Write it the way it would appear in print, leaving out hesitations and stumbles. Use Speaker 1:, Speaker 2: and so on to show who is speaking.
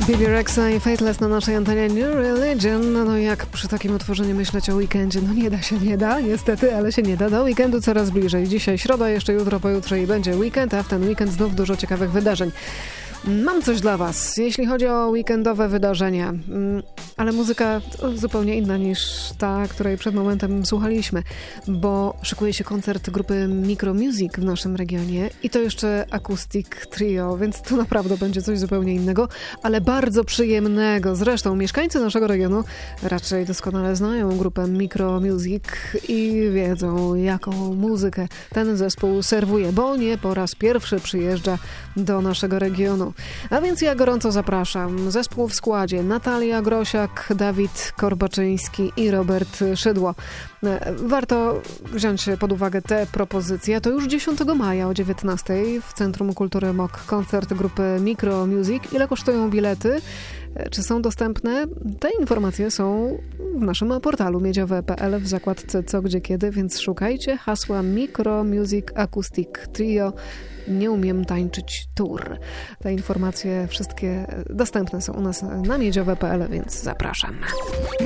Speaker 1: Bebe Rexha i Fateless na naszej antenie New Religion. No jak przy takim otworzeniu myśleć o weekendzie? No nie da, niestety, ale się nie da. Do weekendu coraz bliżej. Dzisiaj środa, jeszcze jutro, pojutrze i będzie weekend, a w ten weekend znów dużo ciekawych wydarzeń. Mam coś dla was, jeśli chodzi o weekendowe wydarzenia, ale muzyka zupełnie inna niż ta, której przed momentem słuchaliśmy, bo szykuje się koncert grupy Micro Music w naszym regionie i to jeszcze Acoustic Trio, więc to naprawdę będzie coś zupełnie innego, ale bardzo przyjemnego. Zresztą mieszkańcy naszego regionu raczej doskonale znają grupę Micro Music i wiedzą, jaką muzykę ten zespół serwuje, bo nie po raz pierwszy przyjeżdża do naszego regionu. A więc ja gorąco zapraszam. Zespół w składzie: Natalia Grosiak, Dawid Korbaczyński i Robert Szydło. Warto wziąć pod uwagę te propozycje. To już 10 maja o 19:00 w Centrum Kultury MOK koncert grupy Micro Music. Ile kosztują bilety? Czy są dostępne? Te informacje są w naszym portalu miedziowe.pl w zakładce Co, Gdzie, Kiedy, więc szukajcie hasła Micro Music Acoustic Trio. Nie umiem tańczyć tour. Te informacje wszystkie dostępne są u nas na miedziowe.pl, więc zapraszam.